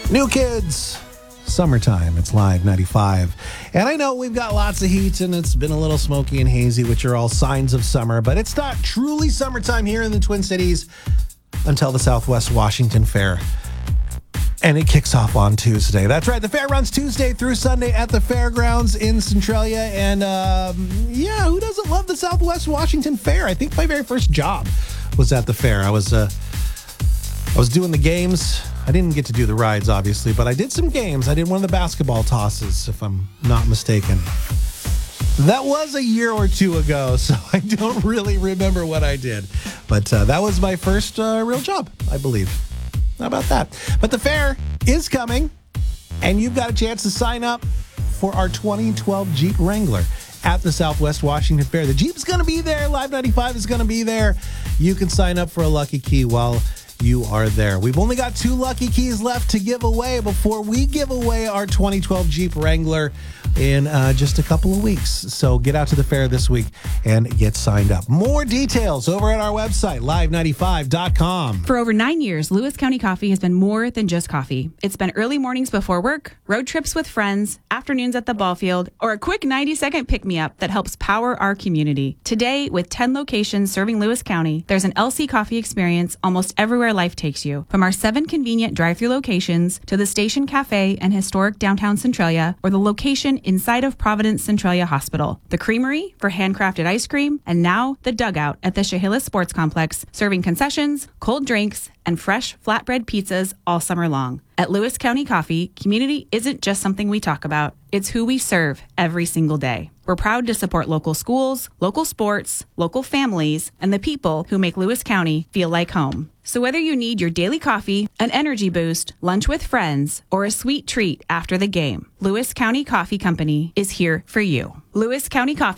New Kids, summertime. It's Live 95. And I know we've got lots of heat and it's been a little smoky and hazy, which are all signs of summer, but it's not truly summertime here in the Twin Cities until the Southwest Washington Fair. And it kicks off on Tuesday. That's right. The fair runs Tuesday through Sunday at the fairgrounds in Centralia. And who doesn't love the Southwest Washington Fair? I think my very first job was at the fair. I was doing the games. I didn't get to do the rides, obviously, but I did some games. I did one of the basketball tosses, if I'm not mistaken. That was a year or two ago, so I don't really remember what I did. But that was my first real job, I believe. How about that? But the fair is coming, and you've got a chance to sign up for our 2012 Jeep Wrangler at the Southwest Washington Fair. The Jeep's going to be there. Live 95 is going to be there. You can sign up for a lucky key while you are there. We've only got 2 lucky keys left to give away before we give away our 2012 Jeep Wrangler in just a couple of weeks. So get out to the fair this week and get signed up. More details over at our website, live95.com. For over 9 years, Lewis County Coffee has been more than just coffee. It's been early mornings before work, road trips with friends, afternoons at the ball field, or a quick 90-second pick-me-up that helps power our community. Today, with 10 locations serving Lewis County, there's an LC Coffee experience almost everywhere life takes you. From our 7 convenient drive-thru locations to the Station Cafe and historic downtown Centralia, or the location inside of Providence Centralia Hospital, the Creamery for handcrafted ice cream, and now the Dugout at the Chehalis Sports Complex, serving concessions, cold drinks, and fresh flatbread pizzas all summer long. At Lewis County Coffee, community isn't just something we talk about. It's who we serve every single day. We're proud to support local schools, local sports, local families, and the people who make Lewis County feel like home. So whether you need your daily coffee, an energy boost, lunch with friends, or a sweet treat after the game, Lewis County Coffee Company is here for you. Lewis County Coffee